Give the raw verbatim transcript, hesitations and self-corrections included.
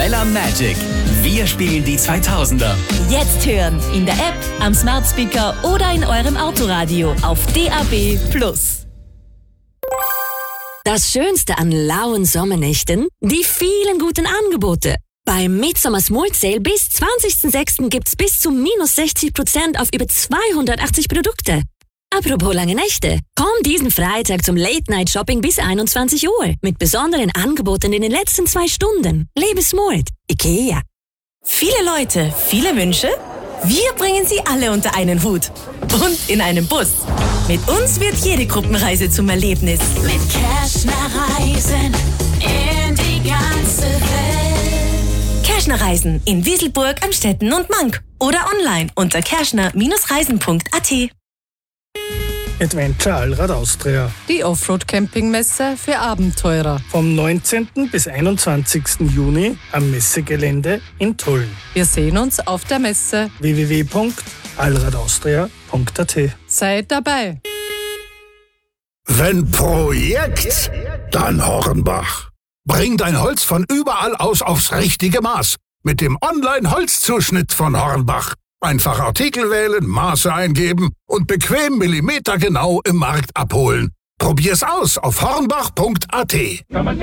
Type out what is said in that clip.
Arabella Magic. Wir spielen die zweitausender. Jetzt hören in der App, am Smart Speaker oder in eurem Autoradio auf D A B plus. Das Schönste an lauen Sommernächten? Die vielen guten Angebote. Beim Midsummer Smart Sale bis zwanzigsten sechsten gibt's bis zu minus sechzig Prozent auf über zweihundertachtzig Produkte. Apropos lange Nächte. Komm diesen Freitag zum Late-Night-Shopping bis einundzwanzig Uhr mit besonderen Angeboten in den letzten zwei Stunden. Lebe smart. IKEA. Viele Leute, viele Wünsche? Wir bringen sie alle unter einen Hut. Und in einem Bus. Mit uns wird jede Gruppenreise zum Erlebnis. Mit Kerschner Reisen in die ganze Welt. Kerschner Reisen in Wieselburg, Amstetten und Mank. Oder online unter kerschner Reisen punkt a t. Adventure Allrad Austria. Die Offroad-Campingmesse für Abenteurer. Vom neunzehnten bis einundzwanzigsten Juni am Messegelände in Tulln. Wir sehen uns auf der Messe. w w w punkt allradaustria punkt a t. Seid dabei. Wenn Projekt, dann Hornbach. Bring dein Holz von überall aus aufs richtige Maß. Mit dem Online-Holzzuschnitt von Hornbach. Einfach Artikel wählen, Maße eingeben und bequem millimetergenau im Markt abholen. Probier's aus auf hornbach punkt a t.